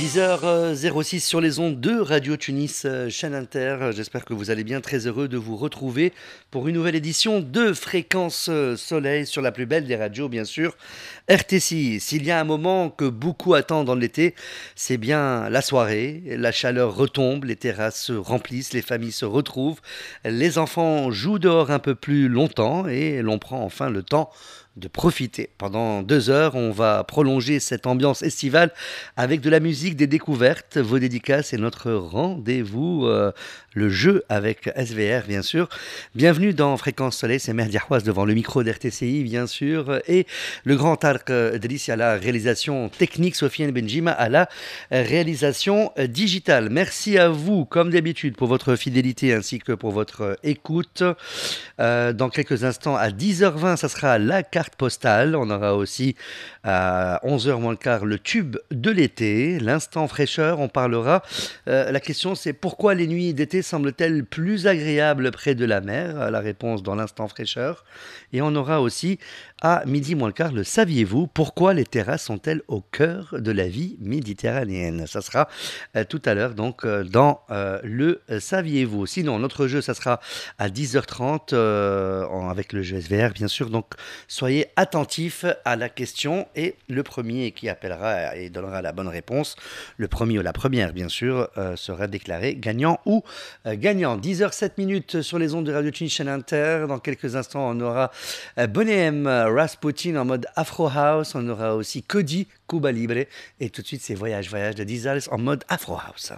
10h06 sur les ondes de Radio Tunis, chaîne Inter. J'espère que vous allez bien, très heureux de vous retrouver pour une nouvelle édition de Fréquence Soleil sur la plus belle des radios, bien sûr, RTCI. S'il y a un moment que beaucoup attendent dans l'été, c'est bien la soirée. La chaleur retombe, les terrasses se remplissent, les familles se retrouvent, les enfants jouent dehors un peu plus longtemps et l'on prend enfin le temps de profiter. Pendant 2 heures, on va prolonger cette ambiance estivale avec de la musique, des découvertes, vos dédicaces et notre rendez-vous, le jeu avec SVR, bien sûr. Bienvenue dans Fréquence Soleil, c'est Mehdi Ahouaz devant le micro d'RTCI, bien sûr, et le grand Tarek Drissi à la réalisation technique, Sofiane Benjima à la réalisation digitale. Merci à vous, comme d'habitude, pour votre fidélité ainsi que pour votre écoute. Dans quelques instants, à 10h20, ça sera la carte postale. On aura aussi à 11h moins le quart le tube de l'été, l'instant fraîcheur. On parlera. La question c'est pourquoi les nuits d'été semblent-elles plus agréables près de la mer? La réponse dans l'instant fraîcheur. Et on aura aussi à midi moins le quart le saviez-vous? Pourquoi les terrasses sont-elles au cœur de la vie méditerranéenne? Ça sera tout à l'heure donc dans le saviez-vous? Sinon notre jeu ça sera à 10h30 avec le jeu SVR bien sûr. Donc soyez attentifs à la question et le premier qui appellera et donnera la bonne réponse, le premier ou la première bien sûr, sera déclaré gagnant ou gagnant. 10h07 sur les ondes de Radio Tunis chaîne Inter. Dans quelques instants on aura Bonhomme Rasputin en mode Afro House. On aura aussi Cody Cuba Libre et tout de suite c'est Voyage de Dizals en mode Afro House.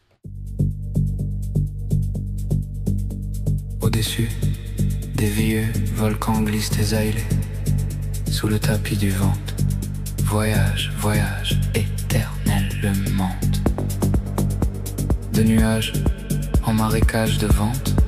Au-dessus des vieux volcans glissent tes ailés. Sous le tapis du vent, voyage éternellement. De nuages en marécage de vente,